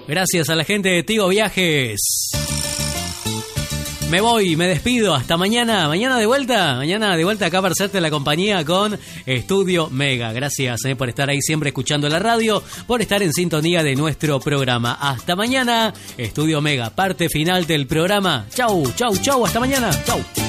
Gracias a la gente de Tigo Viajes. Me voy, me despido, hasta mañana. Mañana de vuelta acá para hacerte la compañía con Estudio Mega. Gracias por estar ahí siempre escuchando la radio, por estar en sintonía de nuestro programa. Hasta mañana, Estudio Mega, parte final del programa. Chau, chau, chau, hasta mañana. Chau.